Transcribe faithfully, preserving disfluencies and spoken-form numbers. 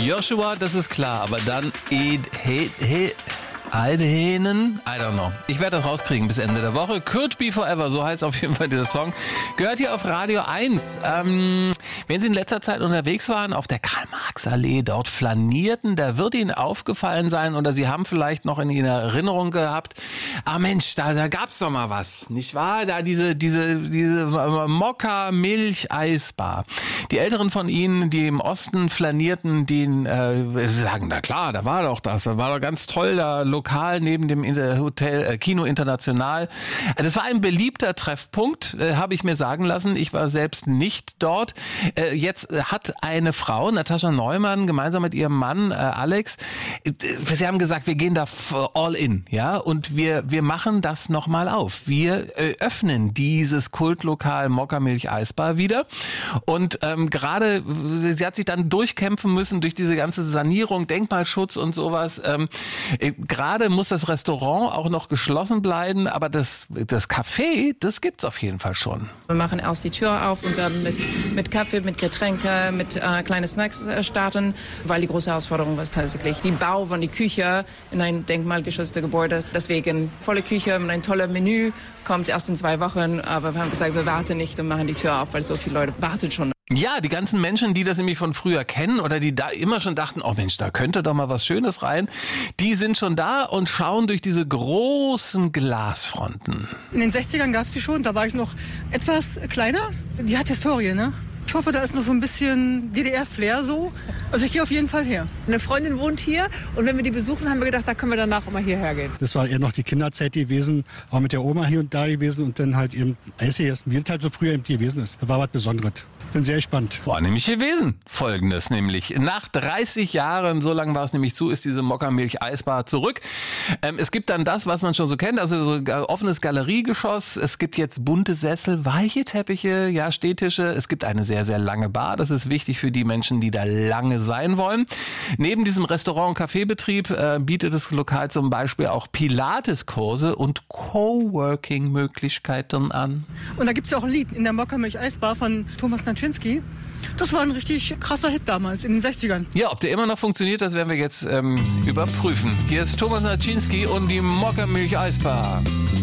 Joshua, das ist klar, aber dann Ed, he, he, Eidhenen? I don't know. Ich werde das rauskriegen bis Ende der Woche. Could Be Forever, so heißt auf jeden Fall dieser Song. Gehört hier auf Radio eins. Ähm, wenn Sie in letzter Zeit unterwegs waren, auf der Karl-Marx-Allee, dort flanierten, da wird Ihnen aufgefallen sein oder Sie haben vielleicht noch in Ihrer Erinnerung gehabt, ah Mensch, da, da gab's doch mal was, nicht wahr? Da diese, diese, diese Mokka-Milch-Eisbar. Die Älteren von Ihnen, die im Osten flanierten, die äh, sagen, na klar, da war doch das, da war doch ganz toll, da lokal neben dem Hotel äh, Kino International. Das war ein beliebter Treffpunkt, äh, habe ich mir sagen lassen. Ich war selbst nicht dort. Äh, jetzt hat eine Frau, Natascha Neumann, gemeinsam mit ihrem Mann äh, Alex, äh, sie haben gesagt, wir gehen da all in, ja, und wir wir machen das nochmal auf. Wir äh, öffnen dieses Kultlokal Mokka-Milch Eisbar wieder. Und ähm, gerade, sie hat sich dann durchkämpfen müssen durch diese ganze Sanierung, Denkmalschutz und sowas. Ähm, äh, gerade muss das Restaurant auch noch geschlossen bleiben, aber das, das Café, das gibt's auf jeden Fall schon. Wir machen erst die Tür auf und werden mit, mit Kaffee, mit Getränke, mit äh, kleinen Snacks äh, starten, weil die große Herausforderung ist tatsächlich die Bau von die Küche in ein denkmalgeschütztes Gebäude. Deswegen volle Küche mit einem tollen Menü, kommt erst in zwei Wochen, aber wir haben gesagt, wir warten nicht und machen die Tür auf, weil so viele Leute warten schon. Ja, die ganzen Menschen, die das nämlich von früher kennen oder die da immer schon dachten, oh Mensch, da könnte doch mal was Schönes rein, die sind schon da und schauen durch diese großen Glasfronten. In den sechzigern gab es die schon, da war ich noch etwas kleiner. Die hat Historie, ne? Ich hoffe, da ist noch so ein bisschen D D R-Flair so. Also ich gehe auf jeden Fall her. Eine Freundin wohnt hier und wenn wir die besuchen, haben wir gedacht, da können wir danach immer hierher gehen. Das war eher noch die Kinderzeit gewesen, auch mit der Oma hier und da gewesen und dann halt eben Eis gegessen, wie es halt so früher eben gewesen ist. Das war was Besonderes. Bin sehr gespannt. Boah, nämlich gewesen. Folgendes nämlich. Nach dreißig Jahren, so lange war es nämlich zu, ist diese Mokka-Milch Eisbar zurück. Ähm, es gibt dann das, was man schon so kennt, also so ein offenes Galeriegeschoss. Es gibt jetzt bunte Sessel, weiche Teppiche, ja, Stehtische. Es gibt eine sehr, sehr lange Bar. Das ist wichtig für die Menschen, die da lange sein wollen. Neben diesem Restaurant- und Kaffeebetrieb äh, bietet das Lokal zum Beispiel auch Pilates-Kurse und Coworking-Möglichkeiten an. Und da gibt es ja auch ein Lied in der Mokka-Milch Eisbar von Thomas Naczynski. Das war ein richtig krasser Hit damals, in den sechzigern. Ja, ob der immer noch funktioniert, das werden wir jetzt ähm, überprüfen. Hier ist Thomas Naczynski und die Mokka-Milch Eisbar.